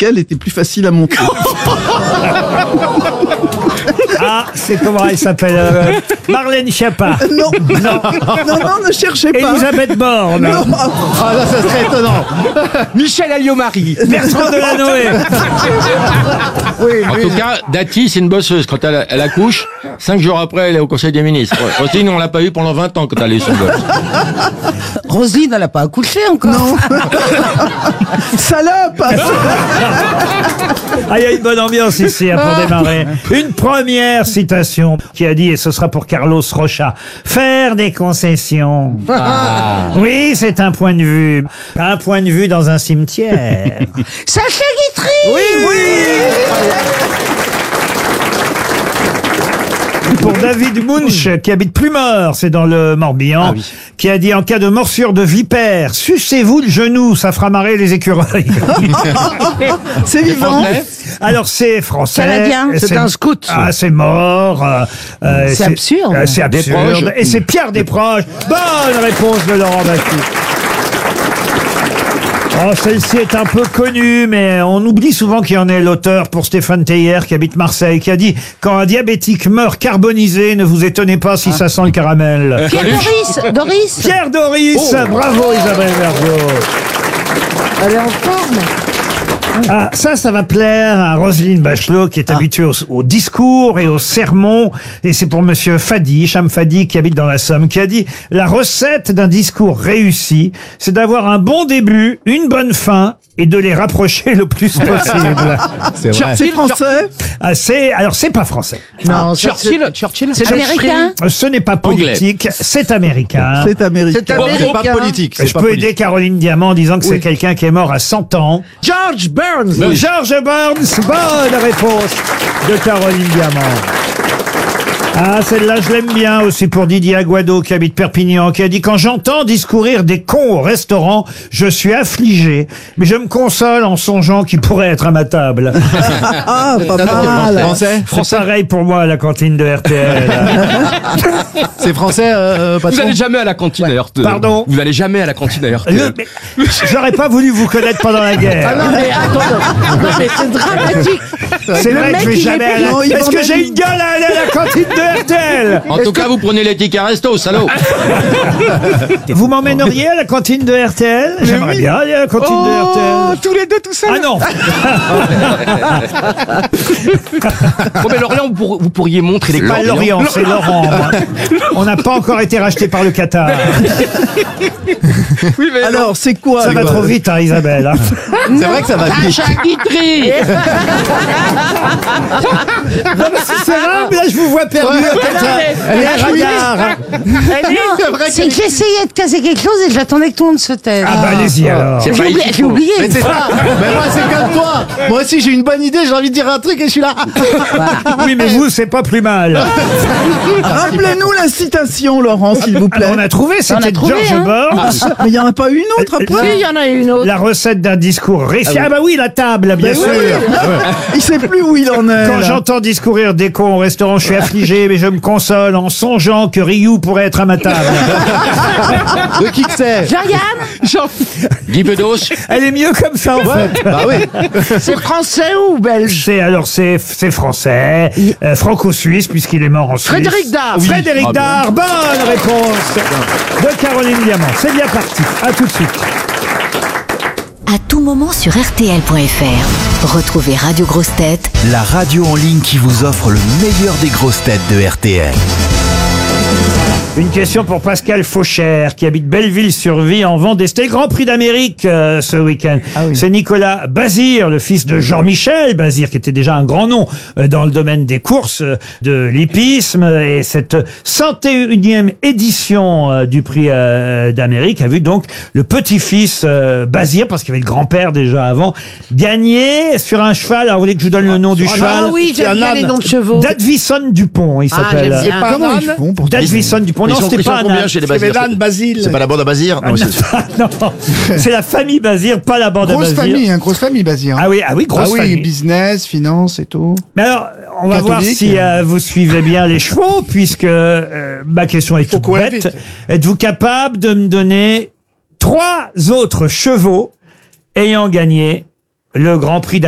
lesquelles était plus facile à monter. Ah, c'est comment elle s'appelle Marlène Schiappa. Non, ne cherchez pas. Elisabeth Borne. Non. Ah là, ça serait étonnant. Michel Alliot-Marie. Bertrand Delanoë. En tout cas, Dati, c'est une bosseuse. Quand elle accouche, 5 jours après, elle est au Conseil des ministres. Roselyne, on l'a pas eu pendant 20 ans quand elle est son gosse. Roselyne, elle n'a pas accouché encore. Non. Salope. Ah, il y a une bonne ambiance ici pour démarrer. Une première citation qui a dit, et ce sera pour Carlos Rocha, faire des concessions. Oui, c'est un point de vue. Un point de vue dans un cimetière. Sacha Guitry. Oui. Pour David Munch, qui habite Plumeur, c'est dans le Morbihan, qui a dit en cas de morsure de vipère, sucez-vous le genou, ça fera marrer les écureuils. C'est vivant. Alors c'est français. Canadien. C'est un scout. Ah, c'est mort. C'est absurde. C'est absurde. Desproges. Et c'est Pierre Desproges. Bonne réponse de Laurent Baffie. Oh, celle-ci est un peu connue, mais on oublie souvent qui en est l'auteur pour Stéphane Teillier, qui habite Marseille, qui a dit « Quand un diabétique meurt carbonisé, ne vous étonnez pas si ça sent le caramel. » Pierre Doris. Pierre Doris. Bravo Isabelle Bergot. Elle est en forme. Ah, ça va plaire à Roselyne Bachelot, qui est habituée au discours et au sermon. Et c'est pour monsieur Fadi, Cham Fadi, qui habite dans la Somme, qui a dit « La recette d'un discours réussi, c'est d'avoir un bon début, une bonne fin, et de les rapprocher le plus possible. » C'est vrai. C'est français. Ah, alors c'est pas français. Non, Churchill. c'est américain. Ce n'est pas politique, c'est américain. C'est américain. C'est pas politique. Je peux aider Caroline Diamant en disant que c'est quelqu'un qui est mort à 100 ans. George Burns. George Burns, bonne réponse de Caroline Diamant. Ah, celle-là, je l'aime bien aussi pour Didier Aguado, qui habite Perpignan, qui a dit « Quand j'entends discourir des cons au restaurant, je suis affligé, mais je me console en songeant qu'ils pourraient être à ma table. Ah, pas mal. Français. » C'est pareil pour moi à la cantine de RTL. C'est français, Vous patron. allez jamais à la cantine à RTL. Pardon. Vous allez jamais à la cantine à RTL. J'aurais pas voulu vous connaître pendant la guerre. Ah non, mais attends, non, mais c'est dramatique. C'est vrai que je vais mec, il jamais est à la... payé. Est-ce que j'ai une gueule à aller à la cantine de RTL? En tout cas, vous prenez les tickets resto, salaud. Vous m'emmèneriez à la cantine de RTL? J'aimerais bien aller à la cantine de RTL. Tous les deux, tout ça. Ah non. Bon, mais Lorient, vous pourriez montrer les Pas Lorient, c'est Laurent. moi. On n'a pas encore été racheté par le Qatar. Oui, mais Alors, c'est quoi? Ça va trop vite, hein, Isabelle. hein. C'est vrai que ça va vite. Sacha Guitry. Non, mais c'est rare, mais là, je vous vois perdu. Les regards. C'est que j'essayais de casser quelque chose et j'attendais que tout le monde se taise. Ah bah, allez-y, alors. C'est pas ici, J'ai oublié. Mais c'est ça. Mais moi, c'est comme toi. Moi aussi, j'ai une bonne idée. J'ai envie de dire un truc et je suis là. Oui, mais vous, c'est pas plus mal. Rappelez-nous la citation, Laurent, s'il vous plaît. On a trouvé, On a c'était trouvé, George hein. Burns. Mais il n'y en a pas une autre Oui, après? il y en a une autre. La recette d'un discours réussi. Ah bah oui, la table, bien Mais sûr. oui. Il sait plus où il en est. Quand là. j'entends discourir des cons au restaurant, je suis affligé, mais je me console en songeant que Ryu pourrait être à ma table. De qui que c'est? Jean-Yann, Guy Bedos. Elle est mieux comme ça, en fait. Bah oui. c'est français ou belge? C'est français, franco-suisse, puisqu'il est mort en Suisse. Frédéric Dard. Frédéric Dard, bonne réponse de Caroline Diamant. C'est bien parti. À tout de suite. À tout moment sur RTL.fr. Retrouvez Radio Grosses Têtes, la radio en ligne qui vous offre le meilleur des grosses têtes de RTL. Une question pour Pascal Fauchère, qui habite Belleville-sur-Vie en Vendée. C'était le Grand Prix d'Amérique ce week-end. C'est Nicolas Bazir, le fils de Jean-Michel Bazir, qui était déjà un grand nom dans le domaine des courses de l'hippisme. Et cette 101e édition du Prix d'Amérique a vu donc le petit-fils Bazir, parce qu'il y avait le grand-père déjà avant, gagner sur un cheval. Alors vous voulez que je vous donne le nom du cheval? Ah oui, j'aime bien les noms de chevaux. Dadvison Dupont, il s'appelle. j'aime bien. Comment ils font pour Dadvison Dupont. Non, c'était pas un âne. chez les C'est l'âne Basile. C'est pas la bande à Basile. Non, Non, c'est la famille Bazir, pas la bande à Grosse Bazir. famille, grosse famille, Bazir. Ah oui, grosse famille. Business, finance et tout. Mais alors, on va voir Catholique. si vous suivez bien les chevaux, puisque ma question est toute courir bête. vite. Êtes-vous capable de me donner 3 autres chevaux ayant gagné le Grand Prix d'Amérique?